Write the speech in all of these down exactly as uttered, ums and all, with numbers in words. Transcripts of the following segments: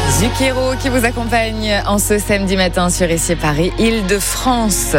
Zucchero qui vous accompagne en ce samedi matin sur Ici Paris, Île-de-France.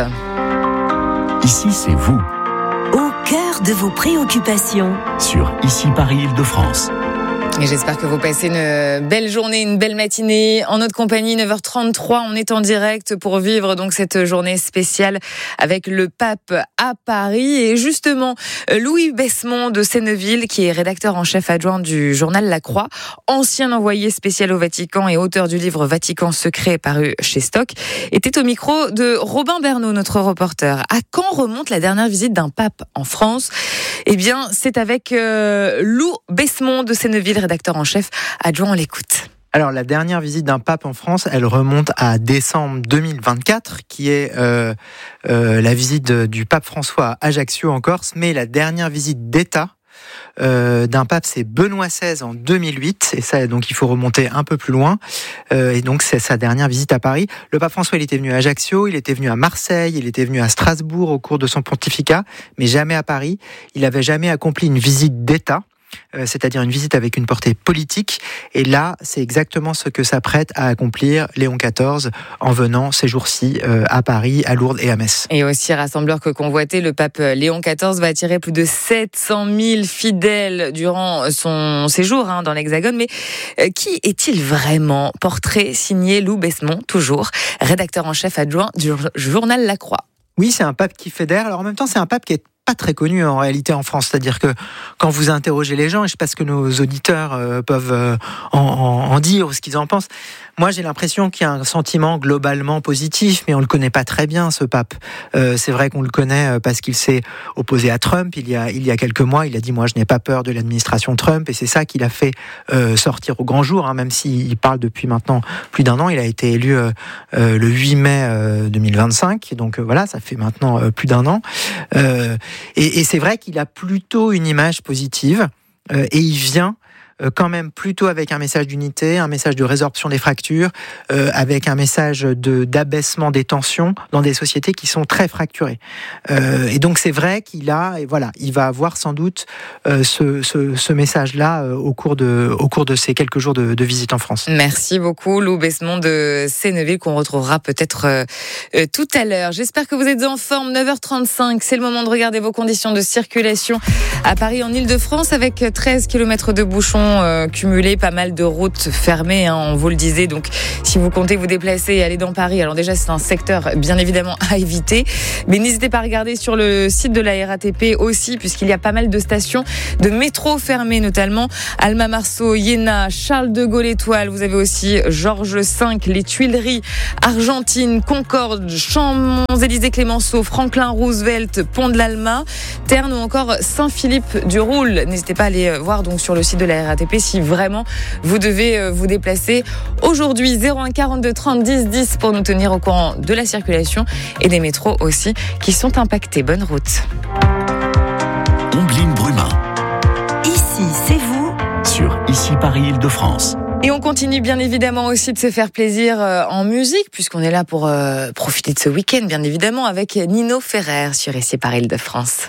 Ici, c'est vous. Au cœur de vos préoccupations. Sur Ici Paris, Île-de-France. Et j'espère que vous passez une belle journée, une belle matinée. En notre compagnie, neuf heures trente-trois, on est en direct pour vivre donc cette journée spéciale avec le pape à Paris. Et justement, Louis Besmond de Senneville, qui est rédacteur en chef adjoint du journal La Croix, ancien envoyé spécial au Vatican et auteur du livre Vatican secret paru chez Stock, était au micro de Robin Bernot, notre reporter. À quand remonte la dernière visite d'un pape en France ? Eh bien, c'est avec euh, Lou Besmond de Senneville, rédacteur en chef adjoint, on l'écoute. Alors, la dernière visite d'un pape en France, elle remonte à décembre deux mille vingt-quatre, qui est euh, euh, la visite du pape François à Ajaccio en Corse, mais la dernière visite d'État Euh, d'un pape, c'est Benoît seize en deux mille huit, et ça, donc il faut remonter un peu plus loin, euh, et donc c'est sa dernière visite à Paris. Le pape François, il était venu à Ajaccio, il était venu à Marseille, il était venu à Strasbourg au cours de son pontificat, mais jamais à Paris. Il n'avait jamais accompli une visite d'État, euh, c'est-à-dire une visite avec une portée politique, et là, c'est exactement ce que s'apprête à accomplir Léon quatorze en venant ces jours-ci euh, à Paris, à Lourdes et à Metz. Et aussi rassembleur que convoité, le pape Léon quatorze va attirer plus de sept cent mille fidèles durant son séjour hein, dans l'Hexagone. Mais euh, qui est-il vraiment ? Portrait signé Lou Besmond, toujours rédacteur en chef adjoint du journal La Croix. Oui, c'est un pape qui fédère. Alors en même temps, c'est un pape qui est pas très connu en réalité en France. C'est-à-dire que quand vous interrogez les gens, et je sais pas ce que nos auditeurs euh, peuvent euh, en, en, en dire ou ce qu'ils en pensent, moi j'ai l'impression qu'il y a un sentiment globalement positif, mais on le connaît pas très bien, ce pape. Euh, c'est vrai qu'on le connaît parce qu'il s'est opposé à Trump il y a, il y a quelques mois. Il a dit « moi je n'ai pas peur de l'administration Trump » et c'est ça qui l'a fait euh, sortir au grand jour, hein, même s'il parle depuis maintenant plus d'un an. Il a été élu euh, euh, le huit mai euh, deux mille vingt-cinq, donc euh, voilà, ça fait maintenant euh, plus d'un an. Euh, Et, et c'est vrai qu'il a plutôt une image positive euh, et il vient euh, quand même plutôt avec un message d'unité, un message de résorption des fractures, euh, avec un message de, d'abaissement des tensions dans des sociétés qui sont très fracturées. Euh, et donc c'est vrai qu'il a, et voilà, il va avoir sans doute euh, ce, ce, ce message-là euh, au cours de, au cours de ces quelques jours de, de visite en France. Merci beaucoup Lou Besmond de Senneville qu'on retrouvera peut-être euh, euh, tout à l'heure. J'espère que vous êtes en forme. neuf heures trente-cinq, c'est le moment de regarder vos conditions de circulation à Paris en Île-de-France avec treize kilomètres de bouchons euh, cumulés, pas mal de routes fermées, hein, on vous le disait. Donc si vous comptez vous déplacer et aller dans Paris, alors déjà c'est un secteur bien évidemment à éviter, mais n'hésitez pas à regarder sur le site de la R A T P aussi, puisqu'il y a pas mal de stations de métro fermées, notamment Alma Marceau, Iéna, Charles de Gaulle Étoile. Vous avez aussi Georges cinq, les Tuileries, Argentine, Concorde, Champs-Élysées Clémenceau, Franklin Roosevelt, Pont de l'Alma, Terne ou encore Saint-Philippe du Roule. N'hésitez pas à aller voir donc sur le site de la R A T P si vraiment vous devez vous déplacer aujourd'hui. Zéro un quarante-deux trente dix dix pour nous tenir au courant de la circulation et des métros aussi qui sont impactés. Bonne route. Ombline Brumin. Ici, c'est vous. Sur Ici Paris, Île-de-France. Et on continue bien évidemment aussi de se faire plaisir en musique, puisqu'on est là pour euh, profiter de ce week-end, bien évidemment, avec Nino Ferrer sur Ici Paris, Île-de-France.